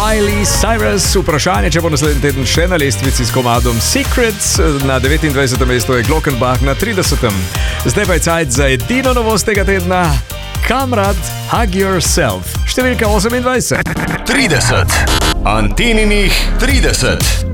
Miley Cyrus. Vprašanje, če bo naslednji teden še na lestvici s komadom Secrets. Na 29. mestu je Glockenbach na 30. Zdaj pa je cajt za edino novost tega tedna. Kamrad, Hug Yourself. Številka 28. 30. Antininih 30.